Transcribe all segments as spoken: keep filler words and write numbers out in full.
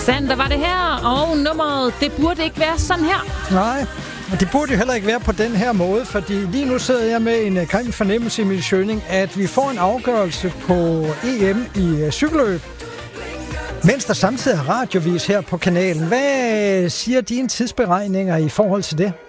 Sander var det her, og nummeret, det burde ikke være sådan her. Nej, og det burde jo heller ikke være på den her måde, fordi lige nu sidder jeg med en grim fornemmelse i min søgning, at vi får en afgørelse på E M i uh, cykelløb, mens der samtidig er radiovis her på kanalen. Hvad siger dine tidsberegninger i forhold til det?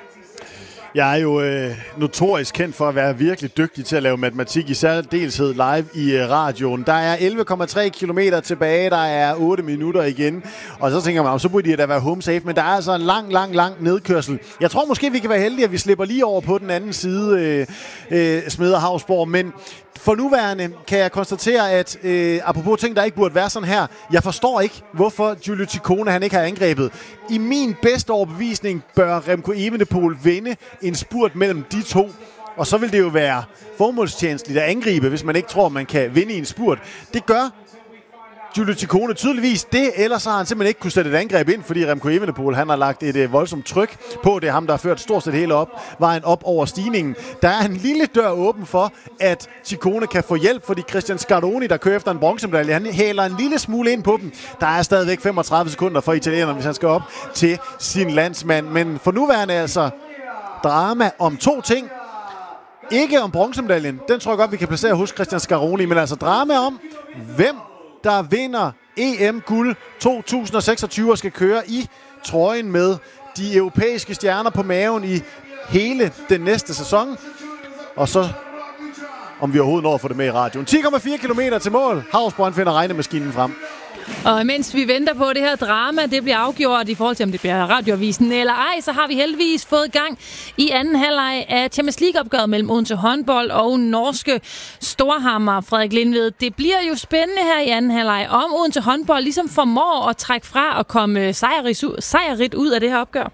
Jeg er jo øh, notorisk kendt for at være virkelig dygtig til at lave matematik, i særdeleshed live i øh, radioen. Der er elleve komma tre kilometer tilbage, der er otte minutter igen, og så tænker man, så burde de da være home safe, men der er altså en lang, lang, lang nedkørsel. Jeg tror måske, vi kan være heldige, at vi slipper lige over på den anden side, øh, øh, Smeder Havsborg, men for nuværende kan jeg konstatere, at øh, apropos ting, der ikke burde være sådan her, jeg forstår ikke, hvorfor Giulio Ciccone han ikke har angrebet. I min bedste overbevisning bør Remco Evenepoel vinde en spurt mellem de to, og så vil det jo være formålstjenestligt at angribe, hvis man ikke tror, man kan vinde i en spurt. Det gør Giulio Ciccone tydeligvis det, ellers har han simpelthen ikke kunne sætte et angreb ind, fordi Remco Evenepoel han har lagt et øh, voldsomt tryk på. Det er ham, der har ført stort set hele op, vejen op over stigningen. Der er en lille dør åben for, at Ciccone kan få hjælp, fordi Christian Scaroni, der kører efter en bronzemedalje, han hæler en lille smule ind på dem. Der er stadigvæk femogtredive sekunder for italienerne, hvis han skal op til sin landsmand. Men for nuværende altså drama om to ting. Ikke om bronzemedaljen, den tror jeg godt, vi kan placere hos Christian Scaroni, men altså drama om, hvem der vinder E M-guld to tusind seksogtyve og skal køre i trøjen med de europæiske stjerner på maven i hele den næste sæson. Og så, om vi overhovedet når at få det med i radioen. ti komma fire kilometer til mål. Havsborg finder regnemaskinen frem. Og mens vi venter på det her drama, det bliver afgjort i forhold til, om det bliver radioavisen eller ej, så har vi heldigvis fået gang i anden halvleg af Champions League-opgøret mellem Odense Håndbold og norske Storhamar. Frederik Lindved, det bliver jo spændende her i anden halvleg, om Odense Håndbold ligesom formår at trække fra og komme sejrigt ud af det her opgør.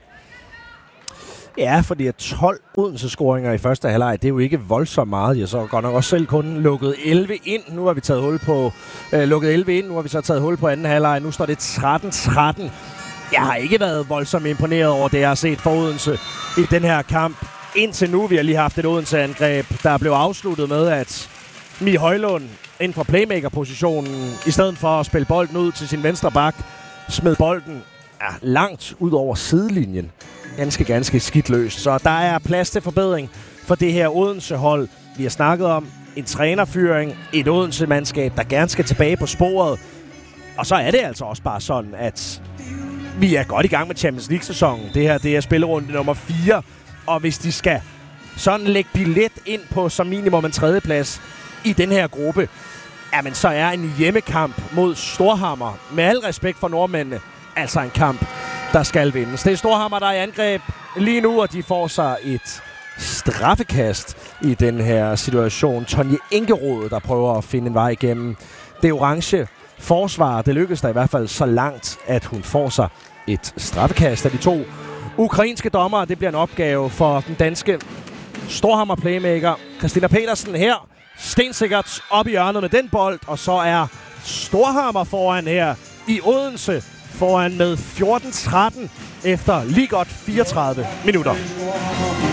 Ja, fordi at tolv Odense-scoringer i første halvleg, det er jo ikke voldsomt meget. Jeg så godt nok også selv kun lukket elleve ind. Nu har vi taget hul på øh, lukket elleve ind. Nu har vi så taget hul på anden halvleg. Nu står det tretten tretten. Jeg har ikke været voldsomt imponeret over det, jeg har set for Odense i den her kamp. Indtil nu, vi har lige haft et Odense-angreb, der blev afsluttet med, at Mie Højlund inden for playmaker-positionen, i stedet for at spille bolden ud til sin venstre bak, smed bolden ja, langt ud over sidelinjen. Ganske, ganske skidt løst. Så der er plads til forbedring for det her Odense-hold. Vi har snakket om en trænerfyring, et Odense-mandskab, der gerne skal tilbage på sporet. Og så er det altså også bare sådan, at vi er godt i gang med Champions League-sæsonen. Det her, det er spillerunde nummer fire. Og hvis de skal sådan lægge billet ind på som minimum en tredjeplads i den her gruppe, jamen så er en hjemmekamp mod Storhamar, med al respekt for nordmændene, altså en kamp, der skal vindes. Det er Storhamar, der er i angreb lige nu, og de får sig et straffekast i den her situation. Tonje Engerod, der prøver at finde en vej igennem det orange forsvar. Det lykkes der i hvert fald så langt, at hun får sig et straffekast af de to ukrainske dommere. Det bliver en opgave for den danske Storhamar playmaker Christina Petersen her. Stensikkert op i hjørnet med den bold, og så er Storhamar foran her i Odense. Foran med fjorten tretten efter lige godt fireogtredive minutter.